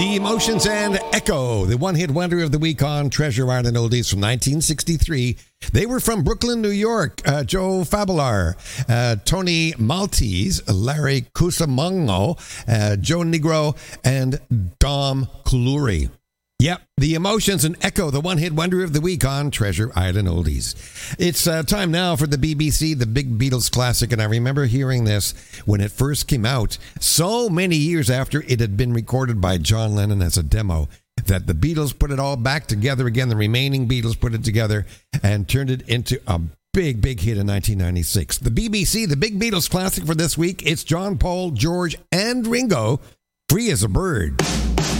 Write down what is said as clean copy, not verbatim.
The Emotions and Echo, the one-hit wonder of the week on Treasure Island Oldies from 1963. They were from Brooklyn, New York. Joe Fabular, Tony Maltese, Larry Cusamongo, Joe Negro, and Dom Kuluri. Yep, The Emotions and Echo, the one-hit wonder of the week on Treasure Island Oldies. It's time now for the BBC, the Big Beatles classic, and I remember hearing this when it first came out, so many years after it had been recorded by John Lennon as a demo, that the Beatles put it all back together again. The remaining Beatles put it together and turned it into a big, big hit in 1996. The BBC, the Big Beatles classic for this week, it's John, Paul, George, and Ringo, Free as a Bird.